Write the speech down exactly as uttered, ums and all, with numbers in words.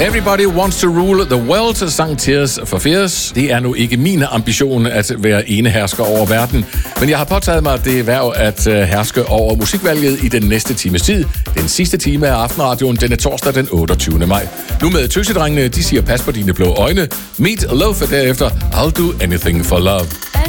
Everybody Wants to Rule the World, sang Tears for Fears. Det er nu ikke min ambition at være enehersker over verden, men jeg har påtaget mig det værv at herske over musikvalget i den næste times tid. Den sidste time af Aftenradioen, den er torsdag den otteogtyvende maj. Nu med Tøsedrengene, de siger pas på dine blå øjne. Meat Loaf derefter, I'll Do Anything for Love.